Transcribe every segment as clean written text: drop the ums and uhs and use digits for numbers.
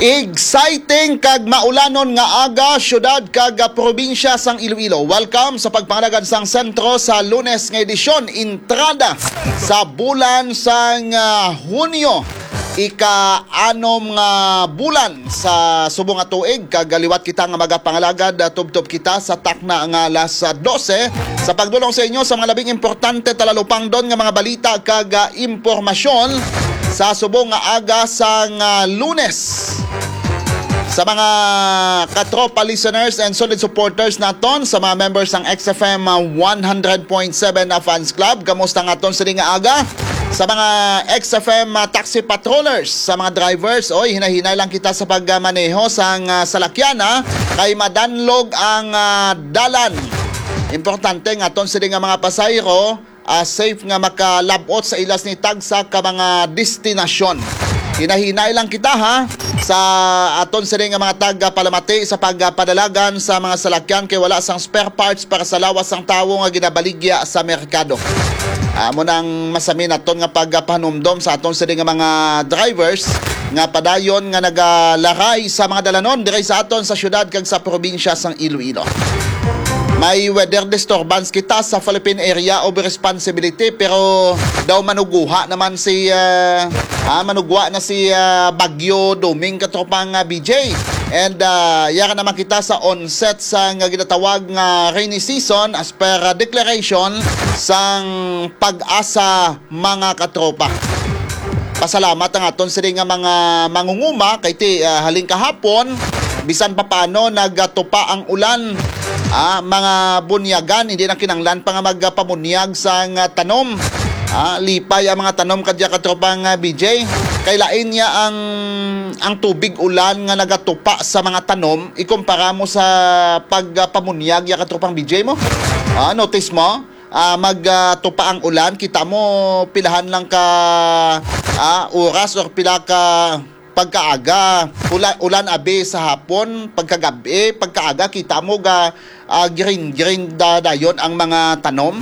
Exciting kag maulanon nga aga syudad kag probinsya sang Iloilo. Welcome sa pagpangalagad sang sentro sa Lunes nga edisyon, entrada sa bulan sang Hunyo. Ika-anom nga bulan sa subong nga tuig kag liwat kita nga magapangalagad tubtob kita sa takna nga alas 12 sa pagdulong sa inyo sa mga labing importante talalupang don nga mga balita kag impormasyon sa subong nga aga sang Lunes. Sa mga katropa listeners and solid supporters naton, sa mga members ng XFM 100.7 na fans club, kamusta nga ton sa nga aga? Sa mga XFM taxi patrollers, sa mga drivers, hinahinay lang kita sa pagmaneho sang salakyan kay madanlog ang dalan. Importante nga ton sa nga mga pasahero, safe nga makalabot sa ilas ni tagsa ka mga destinasyon. Hinahinay lang kita sa aton sa nga mga taga-palamati sa pagpadalagan sa mga salakyan kay wala sang spare parts para sa lawas sang tawo nga ginabaligya sa merkado. Amo nang masamin aton nga pagpanumdom sa aton sa nga mga drivers nga padayon nga nagalaray sa mga dalanon diri sa aton sa syudad kag sa probinsya sang Iloilo. May weather disturbance kita sa Philippine Area of Responsibility pero daw manuguha naman si manugwa na si Bagyo Duming katropang BJ. And yara naman kita sa onset sa ginatawag nga rainy season as per declaration sang Pag-asa mga katropa. Pasalamat ang aton sa nga mga mangunguma kay haling kahapon bisan pa paano nagtupa ang ulan. Mga bunyagan, hindi na kinanglan pa nga magpamunyag sa tanom. Lipay ang mga tanom kadya katropang BJ. Kailain niya ang tubig ulan nga nagatupa sa mga tanom, ikumpara mo sa pagpamunyag ya katropang BJ mo. Notice mo, magtupa ang ulan, kita mo pilahan lang ka oras or pila ka pagkaaga, ulan abe sa hapon, pagkagabi, pagkaaga, kita mo green dayon ang mga tanom.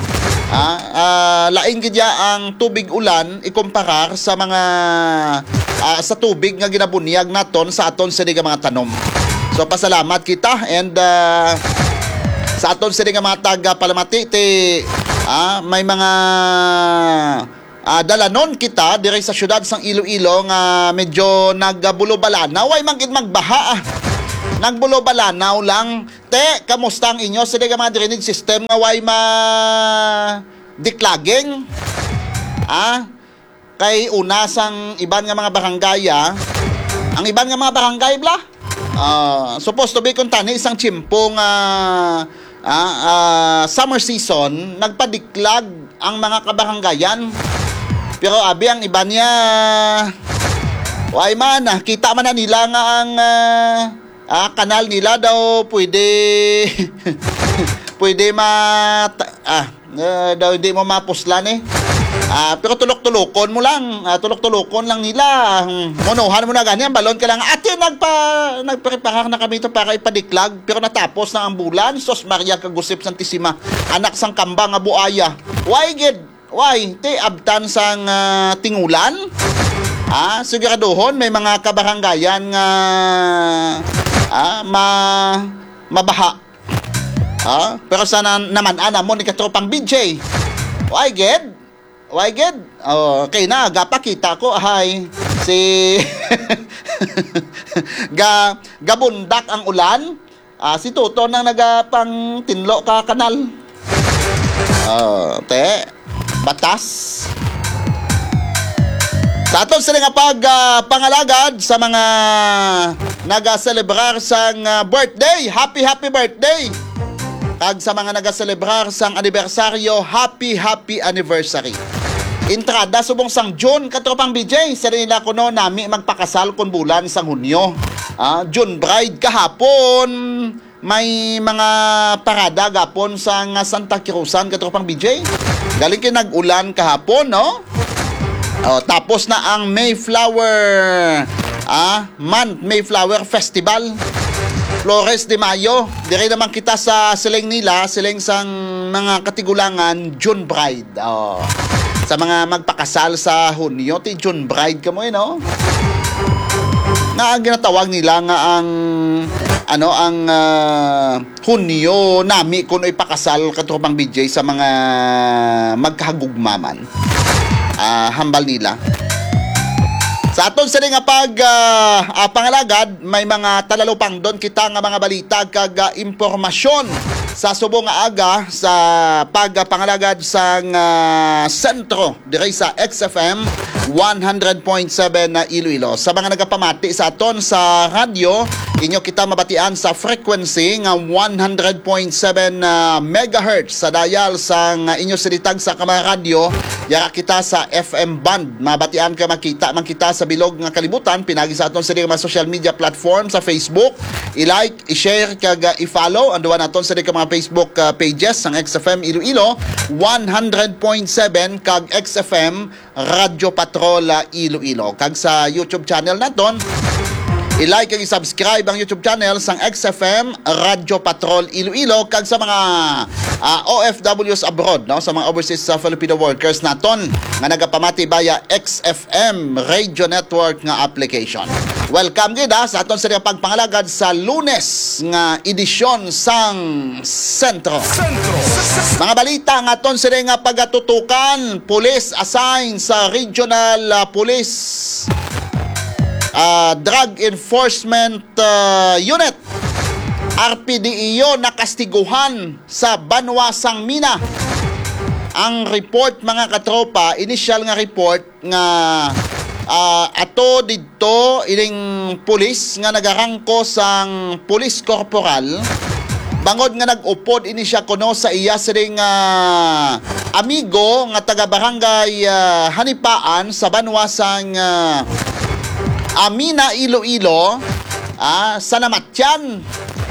Laing gidya ang tubig ulan ikumparar sa mga sa tubig nga ginabunyag naton sa aton sa mga tanom. So pasalamat kita and sa aton sa mga taga-palamati may mga dalanon kita dire sa syudad sang Iloilo nga medyo nagbulo-balanaw ay mangkid magbaha. Nagbulo-balanaw lang. Kamusta ang inyo sa mga drainage system nga way diklaging? Kay una sang iban nga mga barangay ang iban nga mga barangay supposed to be kung tani isang tsimpo nga summer season nagpadiklag ang mga kabaranggayan. Pero abi ang iba niya way man kita man na nila nga ang kanal nila daw pwede daw hindi mo mapuslan pero tulok-tulokon mo lang tulok-tulokon lang nila monohan mo na ganyan balon ka lang ate nagpreparar na kami ito para ipadiklag pero natapos na ang bulan. Sos Maria Kagusip Santisima anak sang kamba nga buaya why abtan sang tingulan siguraduhon may mga kabaranggayan nga mabaha pero sana naman mo ni katropang BJ why ged okay na gapakita ko si gabundak ang ulan si Tuto nang nagapang tinlo ka kanal batas sa aton sila nga pangalagad sa mga nagaselebrar sang birthday. Happy birthday! Kag sa mga nagaselebrar sang anibersaryo, happy anniversary. Entrada subong sang June katropang BJ. Sa nila kuno nami magpakasal kun bulan sang Hunyo. June bride kahapon. May mga parada gapon sang Santa Cruzan katropang BJ. Galing kay nag-ulan kahapon, no? Tapos na ang Mayflower month, Mayflower Festival. Flores de Mayo. Dire naman kita sa siling sang mga katigulangan June Bride. Sa mga magpakasal sa Hunyo, June Bride ka mo no? nga ang ginatawag nila nga ang Hunyo nami kuno ipakasal katropang BJ sa mga magkahagugmaman. Hambal nila. Sa aton sa nga pangalagad, may mga talalupang doon kita nga mga balita kag impormasyon sa subong nga aga sa pagpangalagad sa sentro diri sa XFM 100.7 na Iloilo. Sa mga nagapamati sa aton sa radyo, inyo kita mabatian sa frequency nga 100.7 megahertz sa dial sa inyo silitag sa kamera radyo. Yara kita sa FM band. Mabatian ka makita man kita sa bilog nga kalibutan pinagi sa aton sa mga social media platform sa Facebook. I-like, i-share kag i-follow anduan naton sa mga Facebook pages sang XFM Iloilo 100.7 kag XFM Radyo Patrol Iloilo. Kag sa YouTube channel naton, i-like kag i-subscribe ang YouTube channel sang XFM Radyo Patrol Iloilo. Kag sa mga OFWs abroad, no, sa mga overseas Filipino workers naton nga nagapamati via XFM Radio Network nga application. Welcome gid sa aton sa pagpangalagad sa Lunes nga edisyon sang Sentro. Mga balita nga aton sa nga pagatutukan, police assign sa Regional Police Drug Enforcement Unit. RPDEO nakastiguhan sa Banwasang Mina. Ang report mga katropa, initial nga report nga ato didto ining pulis nga nagarangko sang police corporal bangod nga nag-upod ini siya kuno sa iya siring amigo nga taga barangay Hanipaan sa Banwasang Amina Iloilo sa Namatyan.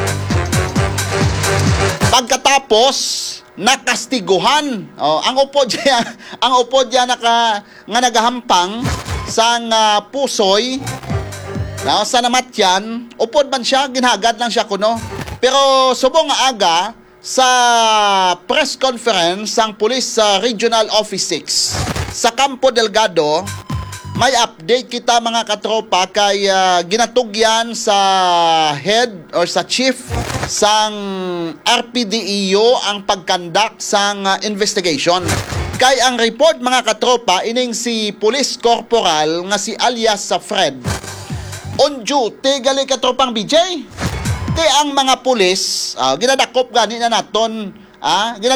Pagkatapos nakastiguhan ang upod niya nga nagahampang sang Pusoy sa Namatyan, upod man siya, ginhagad lang siya kuno. Pero subong nga aga sa press conference sang Police Regional Office 6 sa Campo Delgado, may update kita mga katropa kay ginatugyan sa head or sa chief sang RPDEO ang pagkandak sang investigation. Kay ang report mga katropa ining si Police Corporal nga si alias sa Fred on duty gali katropang BJ. Ti ang mga pulis ginadakop gani na naton